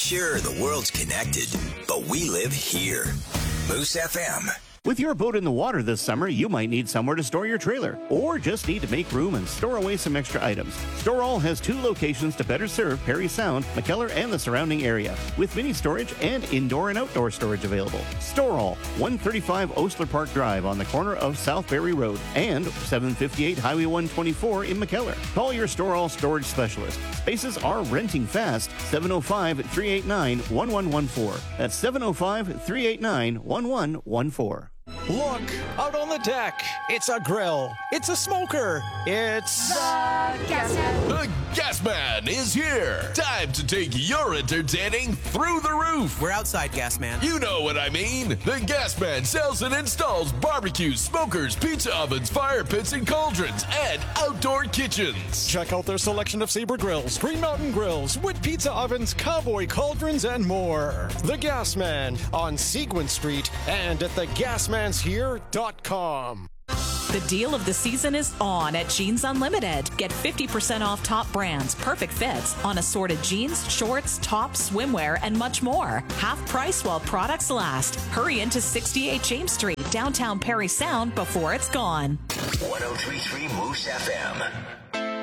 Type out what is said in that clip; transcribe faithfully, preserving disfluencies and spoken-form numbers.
Sure, the world's connected, but we live here. Moose F M. With your boat in the water this summer, you might need somewhere to store your trailer, or just need to make room and store away some extra items. StoreAll has two locations to better serve Parry Sound, McKellar, and the surrounding area, with mini storage and indoor and outdoor storage available. StoreAll, one thirty-five Osler Park Drive on the corner of South Barry Road, and seven fifty-eight Highway one twenty-four in McKellar. Call your StoreAll storage specialist. Spaces are renting fast. seven oh five, three eight nine, one one one four. That's seven oh five, three eight nine, one one one four. Look, out on the deck. It's a grill. It's a smoker. It's... The Gas Man. The Gas Man is here. Time to take your entertaining through the roof. We're outside, Gas Man. You know what I mean. The Gas Man sells and installs barbecues, smokers, pizza ovens, fire pits, and cauldrons, and outdoor kitchens. Check out their selection of Sabre grills, Green Mountain grills, wood pizza ovens, cowboy cauldrons, and more. The Gas Man on Seguin Street and at the gas mans here dot com. The deal of the season is on at Jeans Unlimited. Get fifty percent off top brands, perfect fits on assorted jeans, shorts, tops, swimwear, and much more. Half price while products last. Hurry into sixty-eight James Street, downtown Parry Sound before it's gone. one oh three point three Moose F M.